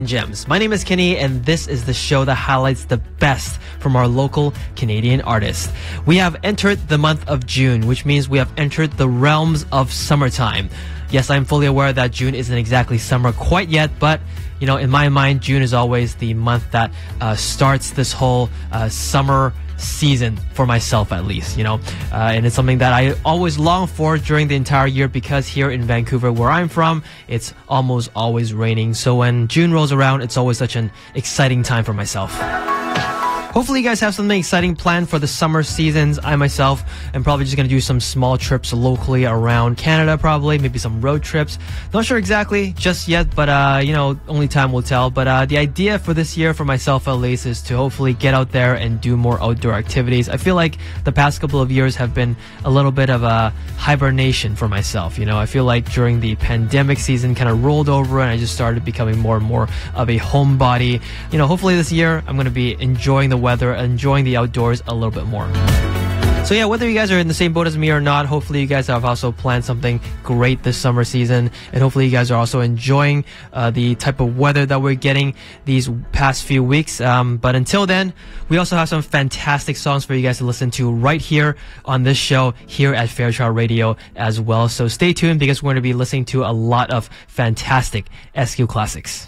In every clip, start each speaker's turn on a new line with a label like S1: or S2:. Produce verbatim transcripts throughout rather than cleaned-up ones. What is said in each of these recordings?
S1: Gems. My name is Kenny, and this is the show that highlights the best from our local Canadian artists. We have entered the month of June, which means we have entered the realms of summertime. Yes, I'm fully aware that June isn't exactly summer quite yet, but you know, in my mind, June is always the month that uh, starts this whole uh, summer season for myself, at least, you know, uh, and it's something that I always long for during the entire year, because here in Vancouver, where I'm from, it's almost always raining. So when June rolls around, it's always such an exciting time for myself. Hopefully you guys have something exciting planned for the summer seasons. I myself am probably just going to do some small trips locally around Canada, probably, maybe some road trips. Not sure exactly just yet, but, uh, you know, only time will tell. But uh, the idea for this year, for myself at least, is to hopefully get out there and do more outdoor activities. I feel like the past couple of years have been a little bit of a hibernation for myself. You know, I feel like during the pandemic season kind of rolled over and I just started becoming more and more of a homebody. You know, hopefully this year I'm going to be enjoying the weather, enjoying the outdoors a little bit more. So yeah, whether you guys are in the same boat as me or not, hopefully you guys have also planned something great this summer season, and hopefully you guys are also enjoying uh, the type of weather that we're getting these past few weeks. Um, but until then, we also have some fantastic songs for you guys to listen to right here on this show here at Fairchild Radio as well. So stay tuned, because we're going to be listening to a lot of fantastic S Q classics.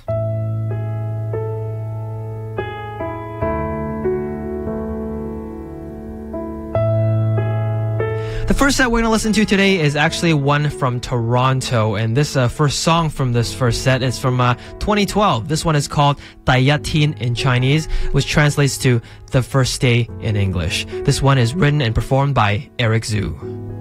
S1: The first set we're going to listen to today is actually one from Toronto, and this uh, first song from this first set is from uh, twenty twelve. This one is called Dayatin in Chinese, which translates to The First Day in English. This one is written and performed by Eric Zhu.